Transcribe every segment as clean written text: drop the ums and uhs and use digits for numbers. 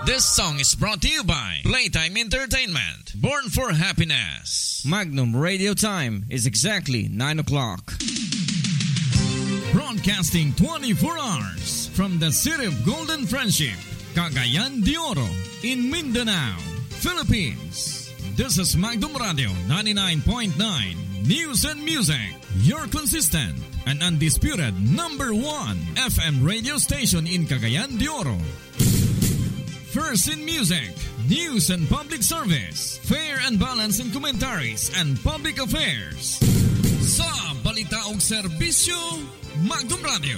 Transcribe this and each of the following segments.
This song is brought to you by Playtime Entertainment. Born for happiness. Magnum Radio Time is exactly 9 o'clock. Broadcasting 24 hours from the city of Golden Friendship, Cagayan de Oro, in Mindanao, Philippines. This is Magnum Radio 99.9 News and Music, your consistent and undisputed number 1 FM radio station in Cagayan de Oro. First in music, news and public service, fair and balanced in commentaries and public affairs. Sa balita ug serbisyo, Magnum Radio.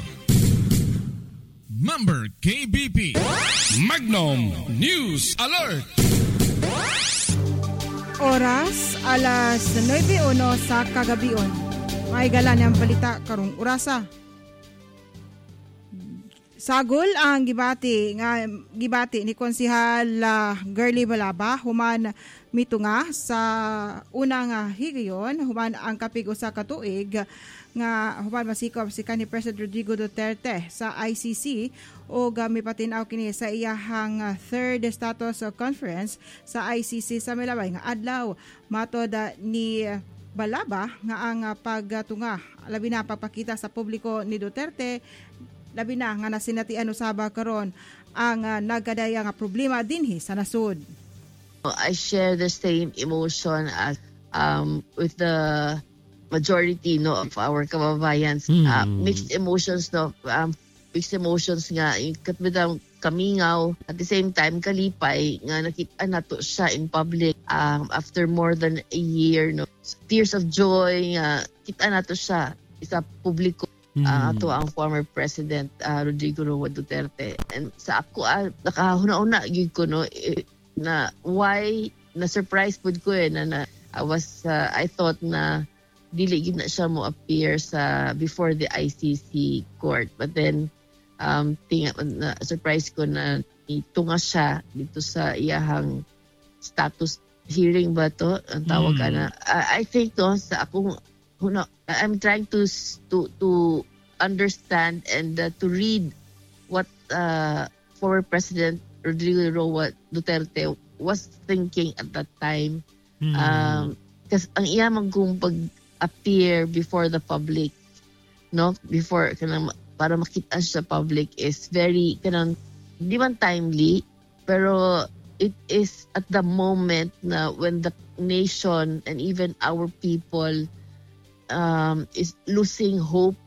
Member KBP. Magnum News Alert. Oras alas 9:01 sa kagabion. Maigala niyang balita karong orasa. Sagol ang gibati ni Konsehal Girly Balaba human mitunga sa unang higayon human ang kapig usa ka tuig nga human masikop si kanhi President Rodrigo Duterte sa ICC o mipatinaw kini sa iyahang third status conference sa ICC sa milabay nga adlaw. Matod ni Balaba nga ang pagtunga labi na pagpakita sa publiko ni Duterte labi na nga nasinatian usaba karon ang nagkadaya nga problema dinhi sa nasud. I share the same emotion as with the majority of our kababayans. Mixed emotions mixed emotions nga katbidang kamingaw at the same time kalipay nga nakita nato siya in public after more than a year tears of joy nga kita nato siya sa publiko. Ato ang former President Rodrigo Roa Duterte. And sa ako, nakahuna-una yun ko, na why, na-surprise po ko na I thought na dili yun na siya mo appear before the ICC court. But then, na-surprise ko na itunga siya dito sa iyahang status hearing ba to? Ang tawag ka na. I think sa akong I'm trying to understand and to read what former President Rodrigo Roa Duterte was thinking at that time. Kasi ang iya magkung pag-appear before the public, before para makita siya sa public is very di man timely, pero it is at the moment na when the nation and even our people is losing hope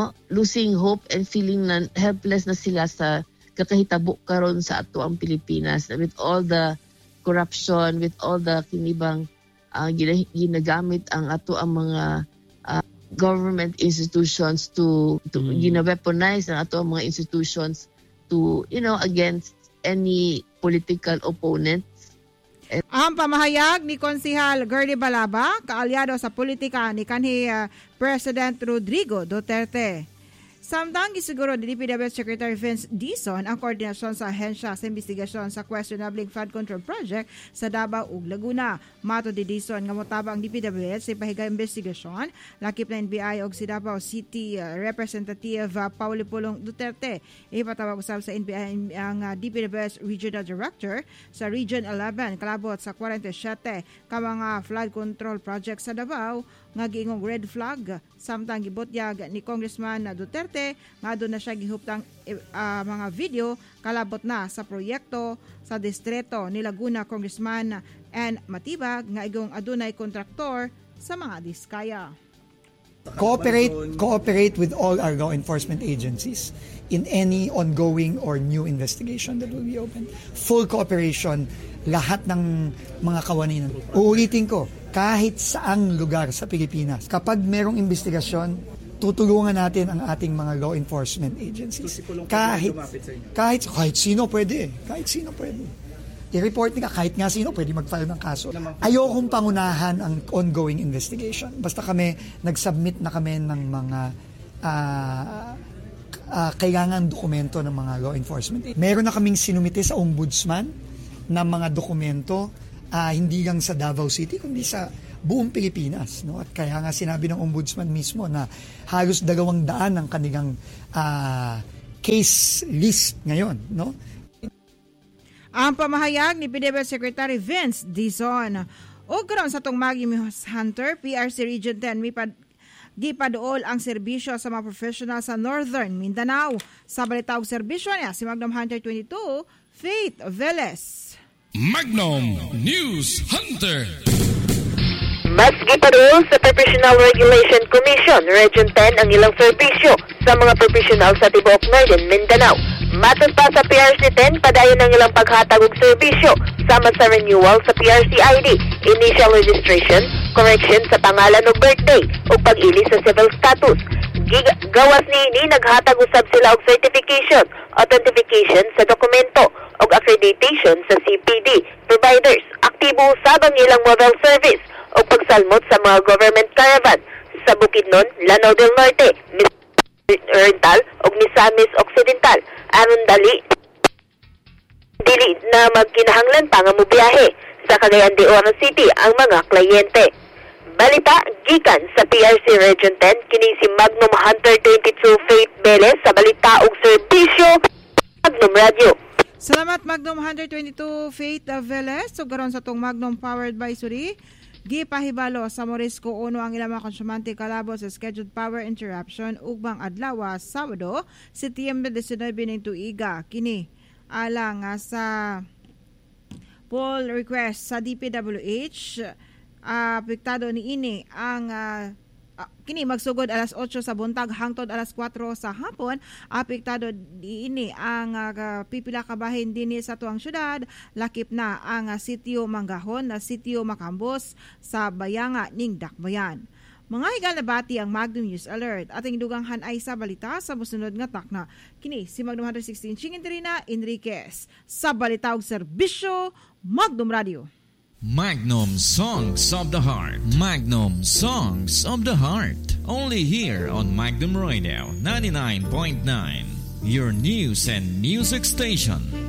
and feeling na helpless na sila sa kakahitabo karon sa ato ang Pilipinas with all the corruption, with all the kinibang ginagamit ang ato ang mga government institutions to gina-weaponize ang ato ang mga institutions to against any political opponent. Ang pamahayag ni Konsehal Girly Balaba, kaalyado sa politika ni kanhi President Rodrigo Duterte. Samtang gisiguro ni DPWH Secretary Vince Dizon ang koordinasyon sa ahensya sa investigasyon sa questionable flood control project sa Davao ug Laguna. Mato di Dizon nga motabang DPWH sa pahiga investigasyon lakip na NBI ug si Davao City Representative Paulo Pulong Duterte. Ipatawag usab sa NBI ang DPWH Regional Director sa Region 11 kalabot sa 47 ka mga flood control project sa Davao nga giingong red flag samtang gibutyag ni Congressman Duterte nga doon na siya gihuptang mga video kalabot na sa proyekto sa distrito ni Laguna Congressman N. Matibag nga igong adunay kontraktor sa mga diskaya. Cooperate with all our law enforcement agencies in any ongoing or new investigation that will be open. Full cooperation, lahat ng mga kawaninan. Uulitin ko, kahit saang lugar sa Pilipinas, kapag merong investigasyon, tutulungan natin ang ating mga law enforcement agencies. Kahit sino pwede. Kahit sino pwede. I-report nila kahit nga sino pwede mag-file ng kaso. Ayokong pangunahan ang ongoing investigation. Basta kami, nag-submit na kami ng mga kailangan dokumento ng mga law enforcement. Meron na kaming sinumite sa ombudsman ng mga dokumento hindi lang sa Davao City kundi sa buong Pilipinas, no? At kaya nga sinabi ng ombudsman mismo na halos 200 ang kanilang case list ngayon, no? Ang pamahayag ni PDEP Secretary Vince Dizon. O karon sa itong Magnum Hunter, PRC Region 10, gipaduol ang serbisyo sa mga professional sa Northern Mindanao. Sa balitaog serbisyo niya, si Magnum Hunter 22, Faith Velez. Magnum News Hunter. Mas gipaduol sa Professional Regulation Commission, Region 10 ang ilang serbisyo sa mga professional sa tibuok Northern Mindanao. Matod pa sa PRC 10, padayon ang ilang paghatag og serbisyo sama sa renewal sa PRC ID, initial registration, correction sa pangalan o birthday o pag-ili sa civil status. Gawas ni naghatag usab sila og certification, authentication sa dokumento o accreditation sa CPD providers. Aktibo usab ang ilang mobile service o pagsalmot sa mga government caravan sa Bukidnon, Lanao del Norte, Oriental o Misamis Occidental. Aron dili na magkinahanglan pa nga mobiyahe sa Cagayan de Oro City ang mga kliyente. Balita gikan sa PRC Region 10 kini si Magnum Hunter 22 Faith Velez sa balita ug serbisyo Magnum Radio. Salamat Magnum Hunter 22 Faith Velez. So garon sa tong Magnum powered by Suri. Gipahibalo sa Morisco Uno ang ilang mga konsumante kalabo sa scheduled power interruption ugmang adlaw Sabado, Setyembre 19 ning tuiga. Kini alang sa poll request sa DPWH, apektado ni ini ang kini magsugod alas 8 sa buntag hangtod alas 4 sa hapon. Apektado ini ang pipila ka bahin dinhi sa tuang syudad. Lakip na ang sitio Manggahon na sitio Macambos sa Bayanga ning Dakbayan. Mga higal na bati ang Magnum News Alert. Ating duganghan ay sa balita sa musunod nga takna. Kini si Magnum 116 Chinginterina Enriquez sa balitaog serbisyo Magnum Radio. Magnum Songs of the Heart. Magnum Songs of the Heart. Only here on Magnum Radio 99.9. Your news and music station.